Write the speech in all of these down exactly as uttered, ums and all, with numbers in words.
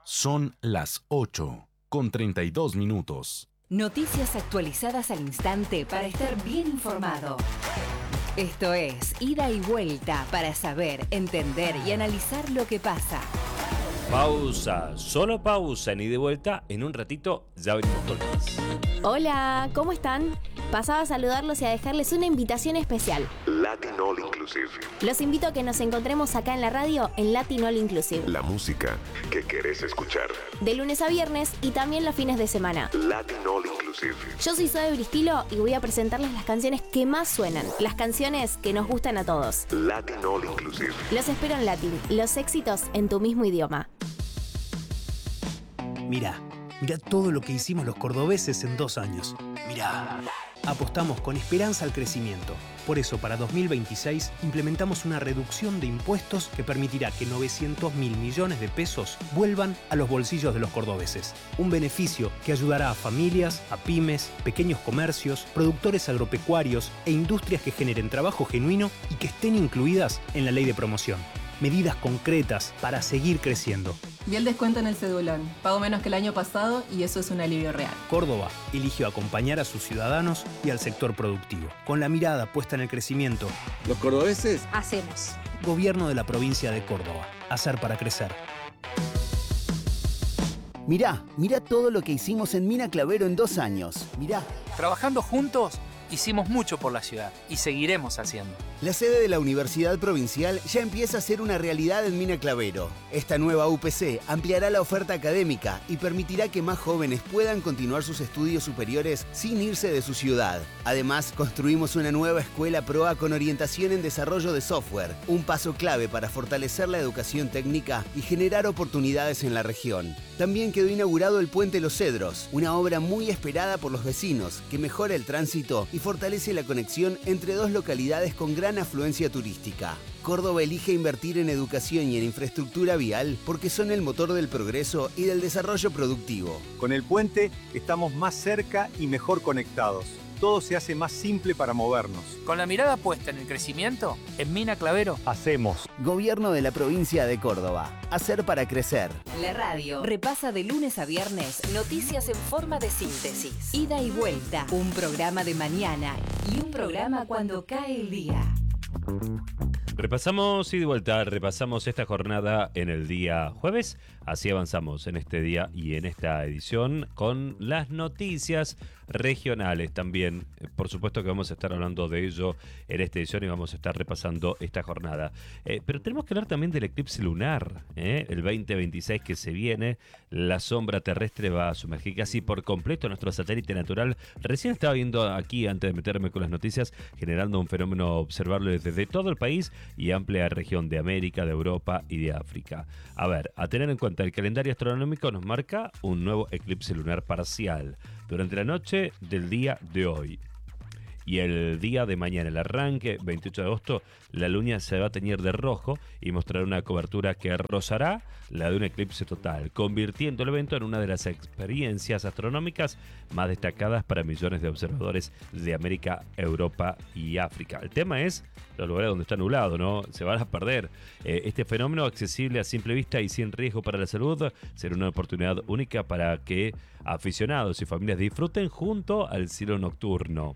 Son las ocho con treinta y dos minutos. Noticias actualizadas al instante para estar bien informado. Esto es Ida y Vuelta para saber, entender y analizar lo que pasa. Pausa, solo pausa en Ida y Vuelta. En un ratito ya venimos con más. Hola, ¿cómo están? Pasaba a saludarlos y a dejarles una invitación especial. Latin All Inclusive. Los invito a que nos encontremos acá en la radio en Latin All Inclusive. La música que querés escuchar. De lunes a viernes y también los fines de semana. Latin All Inclusive. Yo soy Zoe Bristilo y voy a presentarles las canciones que más suenan. Las canciones que nos gustan a todos. Latin All Inclusive. Los espero en Latin. Los éxitos en tu mismo idioma. Mirá, mirá todo lo que hicimos los cordobeses en dos años. Mirá. Apostamos con esperanza al crecimiento. Por eso, para dos mil veintiséis, implementamos una reducción de impuestos que permitirá que novecientos mil millones de pesos vuelvan a los bolsillos de los cordobeses. Un beneficio que ayudará a familias, a pymes, pequeños comercios, productores agropecuarios e industrias que generen trabajo genuino y que estén incluidas en la ley de promoción. Medidas concretas para seguir creciendo. Vi el descuento en el cedulón. Pago menos que el año pasado y eso es un alivio real. Córdoba eligió acompañar a sus ciudadanos y al sector productivo. Con la mirada puesta en el crecimiento. Los cordobeses hacemos. Gobierno de la provincia de Córdoba. Hacer para crecer. Mirá, mirá todo lo que hicimos en Mina Clavero en dos años. Mirá. Trabajando juntos, hicimos mucho por la ciudad y seguiremos haciendo. La sede de la Universidad Provincial ya empieza a ser una realidad en Mina Clavero. Esta nueva U P C ampliará la oferta académica y permitirá que más jóvenes puedan continuar sus estudios superiores sin irse de su ciudad. Además, construimos una nueva escuela proa con orientación en desarrollo de software, un paso clave para fortalecer la educación técnica y generar oportunidades en la región. También quedó inaugurado el Puente Los Cedros, una obra muy esperada por los vecinos que mejora el tránsito y fortalece la conexión entre dos localidades con gran afluencia turística. Córdoba elige invertir en educación y en infraestructura vial porque son el motor del progreso y del desarrollo productivo. Con el puente estamos más cerca y mejor conectados. Todo se hace más simple para movernos. Con la mirada puesta en el crecimiento, en Mina Clavero, hacemos. Gobierno de la provincia de Córdoba. Hacer para crecer. La radio repasa de lunes a viernes noticias en forma de síntesis. Ida y Vuelta. Un programa de mañana y un programa cuando cae el día. Repasamos y de vuelta, repasamos esta jornada en el día jueves. Así avanzamos en este día y en esta edición con las noticias regionales también. Por supuesto que vamos a estar hablando de ello en esta edición y vamos a estar repasando esta jornada. Eh, pero tenemos que hablar también del eclipse lunar, ¿eh? El veinte veintiséis que se viene. La sombra terrestre va a sumergir casi por completo nuestro satélite natural. Recién estaba viendo aquí, antes de meterme con las noticias, generando un fenómeno observable desde todo el país y amplia región de América, de Europa y de África. A ver, a tener en cuenta, el calendario astronómico nos marca un nuevo eclipse lunar parcial durante la noche del día de hoy. Y el día de mañana, el arranque, veintiocho de agosto, la luna se va a teñir de rojo y mostrará una cobertura que rozará la de un eclipse total, convirtiendo el evento en una de las experiencias astronómicas más destacadas para millones de observadores de América, Europa y África. El tema es los lugares donde está nublado, ¿no? Se van a perder. Eh, este fenómeno, accesible a simple vista y sin riesgo para la salud, será una oportunidad única para que aficionados y familias disfruten junto al cielo nocturno.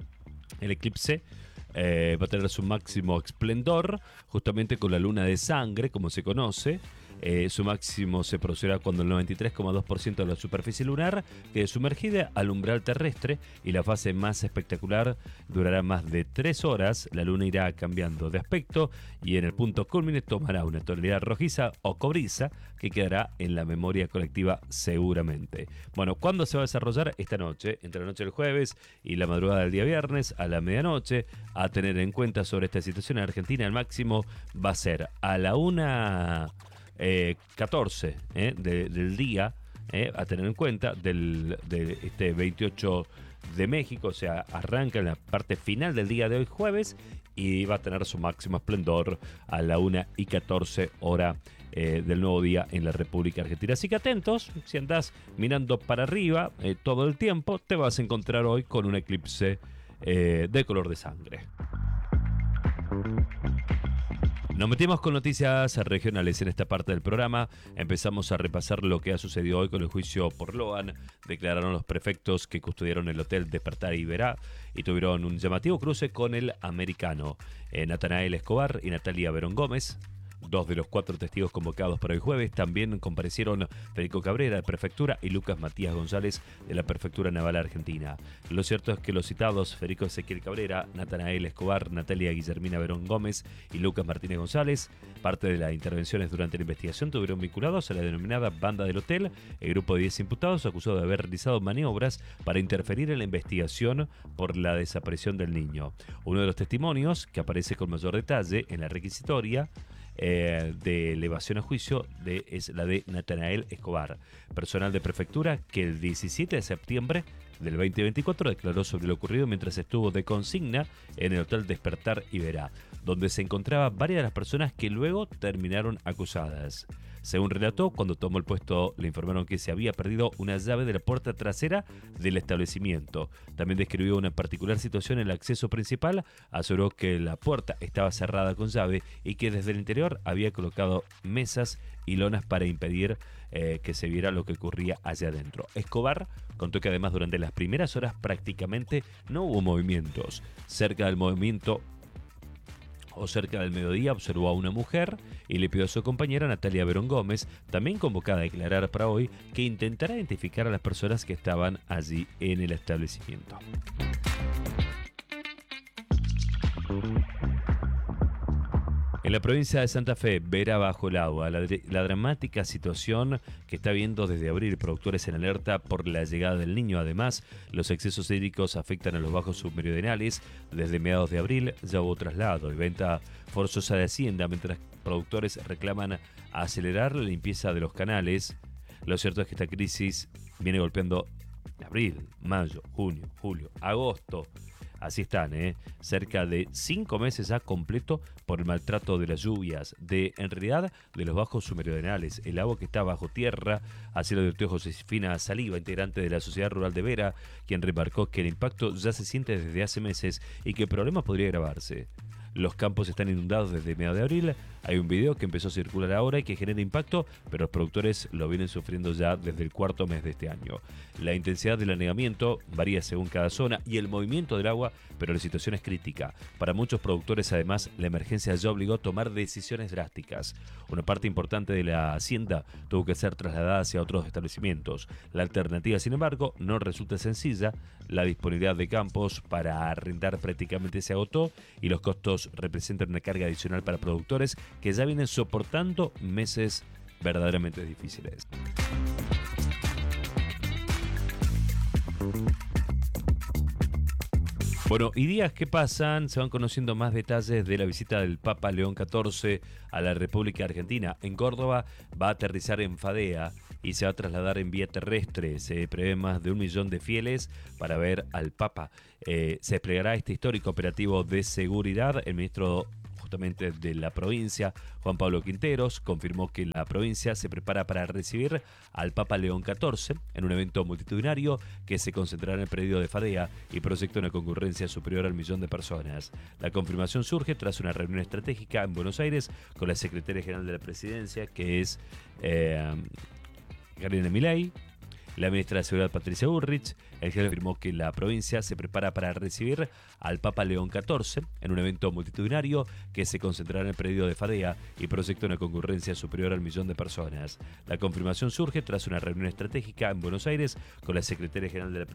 El eclipse eh, va a tener su máximo esplendor justamente con la luna de sangre, como se conoce. Eh, su máximo se producirá cuando el noventa y tres coma dos por ciento de la superficie lunar quede sumergida al umbral terrestre y la fase más espectacular durará más de tres horas. La luna irá cambiando de aspecto y en el punto culmine tomará una tonalidad rojiza o cobriza que quedará en la memoria colectiva seguramente. Bueno, ¿cuándo se va a desarrollar? Esta noche, entre la noche del jueves y la madrugada del día viernes a la medianoche. A tener en cuenta sobre esta situación en Argentina, el máximo va a ser a la una... Eh, catorce eh, de, del día, eh, a tener en cuenta del, de este veintiocho de México, o sea, arranca en la parte final del día de hoy jueves y va a tener su máximo esplendor a la una y catorce hora eh, del nuevo día en la República Argentina. Así que atentos, si andás mirando para arriba eh, todo el tiempo, te vas a encontrar hoy con un eclipse eh, de color de sangre. Nos metimos con noticias regionales en esta parte del programa. Empezamos a repasar lo que ha sucedido hoy con el juicio por Loan. Declararon los prefectos que custodiaron el hotel Despertar Iberá y tuvieron un llamativo cruce con el americano. Eh, Natanael Escobar y Natalia Verón Gómez, dos de los cuatro testigos convocados para el jueves. También comparecieron Federico Cabrera de Prefectura y Lucas Matías González de la Prefectura Naval Argentina. Lo cierto es que los citados Federico Ezequiel Cabrera, Natanael Escobar, Natalia Guillermina Verón Gómez y Lucas Martínez González, parte de las intervenciones durante la investigación tuvieron vinculados a la denominada Banda del Hotel. El grupo de diez imputados acusado de haber realizado maniobras para interferir en la investigación por la desaparición del niño. Uno de los testimonios, que aparece con mayor detalle en la requisitoria Eh, de elevación a juicio de, es la de Natanael Escobar, personal de prefectura que el diecisiete de septiembre del veinte veinticuatro declaró sobre lo ocurrido mientras estuvo de consigna en el Hotel Despertar Iberá, donde se encontraban varias de las personas que luego terminaron acusadas. Según relató, cuando tomó el puesto le informaron que se había perdido una llave de la puerta trasera del establecimiento. También describió una particular situación en el acceso principal, aseguró que la puerta estaba cerrada con llave y que desde el interior había colocado mesas y lonas para impedir eh, que se viera lo que ocurría allá adentro. Escobar contó que además durante las primeras horas prácticamente no hubo movimientos. Cerca del movimiento o cerca del mediodía observó a una mujer y le pidió a su compañera Natalia Verón Gómez, también convocada a declarar para hoy, que intentará identificar a las personas que estaban allí en el establecimiento. En la provincia de Santa Fe, Vera bajo el agua, la, la dramática situación que está viendo desde abril productores en alerta por la llegada del niño. Además, los excesos hídricos afectan a los bajos submeridionales. Desde mediados de abril ya hubo traslado y venta forzosa de hacienda, mientras productores reclaman acelerar la limpieza de los canales. Lo cierto es que esta crisis viene golpeando abril, mayo, junio, julio, agosto. Así están, ¿eh? Cerca de cinco meses ya completo por el maltrato de las lluvias, de en realidad de los bajos submeridionales, el agua que está bajo tierra. Así lo advirtió Josefina Saliva, integrante de la Sociedad Rural de Vera, quien remarcó que el impacto ya se siente desde hace meses y que el problema podría agravarse. Los campos están inundados desde mediados de abril. Hay un video que empezó a circular ahora y que genera impacto, pero los productores lo vienen sufriendo ya desde el cuarto mes de este año. La intensidad del anegamiento varía según cada zona y el movimiento del agua, pero la situación es crítica. Para muchos productores, además, la emergencia ya obligó a tomar decisiones drásticas. Una parte importante de la hacienda tuvo que ser trasladada hacia otros establecimientos. La alternativa, sin embargo, no resulta sencilla. La disponibilidad de campos para arrendar prácticamente se agotó y los costos representan una carga adicional para productores que ya vienen soportando meses verdaderamente difíciles. Bueno, y días que pasan, se van conociendo más detalles de la visita del Papa León catorce a la República Argentina. En Córdoba va a aterrizar en Fadea y se va a trasladar en vía terrestre. Se prevé más de un millón de fieles para ver al Papa. Eh, se desplegará este histórico operativo de seguridad. El ministro justamente de la provincia, Juan Pablo Quinteros, confirmó que la provincia se prepara para recibir al Papa León catorce en un evento multitudinario que se concentrará en el predio de Fadea y proyecta una concurrencia superior al millón de personas. La confirmación surge tras una reunión estratégica en Buenos Aires con la secretaria general de la presidencia, que es eh, Karina Milei, la ministra de Seguridad Patricia Bullrich. El jefe afirmó que la provincia se prepara para recibir al Papa León catorce en un evento multitudinario que se concentrará en el predio de Fadea y proyecta una concurrencia superior al millón de personas. La confirmación surge tras una reunión estratégica en Buenos Aires con la secretaria general de la